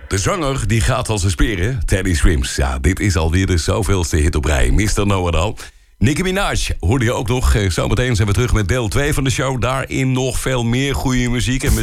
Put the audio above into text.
De zanger die gaat als een speer, hè? Teddy Swims. Ja, dit is alweer de zoveelste hit op rij. Mr. Know-it-all. Nicki Minaj hoorde je ook nog. Zometeen zijn we terug met deel 2 van de show. Daarin nog veel meer goede muziek. En